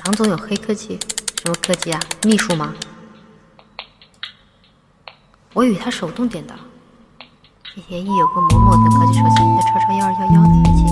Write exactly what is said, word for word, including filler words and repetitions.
常总有黑科技，什么科技啊？秘书吗？我以为他手动点的。谢谢亦有个某某的高级手机的超超幺二幺幺的飞机。